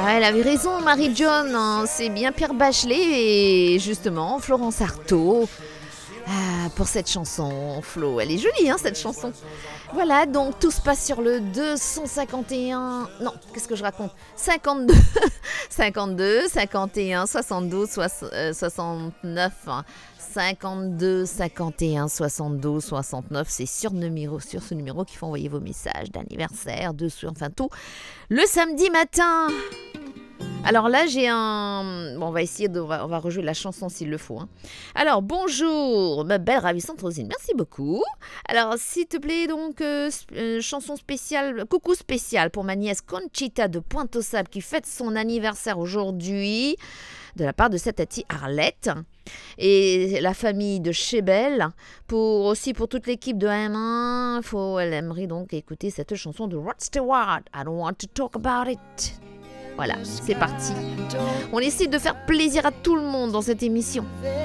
Elle avait raison, Marie-John, hein, c'est bien Pierre Bachelet et justement Florence Artaud. Pour cette chanson, Flo, elle est jolie cette chanson. Voilà, donc tout se passe sur le 251... Non, qu'est-ce que je raconte 52, 52, 51, 72, 69... 52 51 72 69, c'est sur ce numéro qu'il faut envoyer vos messages d'anniversaire, enfin tout, le samedi matin. Alors là, j'ai un... Bon, on va rejouer la chanson s'il le faut. Alors, bonjour, ma belle ravissante Rosine, merci beaucoup. Alors, s'il te plaît, donc, chanson spéciale, coucou spécial pour ma nièce Conchita de Pointe-aux-Sables qui fête son anniversaire aujourd'hui, de la part de sa tati Arlette et la famille de Chebel, aussi pour toute l'équipe de M1. Elle aimerait donc écouter cette chanson de Rod Stewart, I don't want to talk about it. Voilà, c'est parti. On essaie de faire plaisir à tout le monde dans cette émission.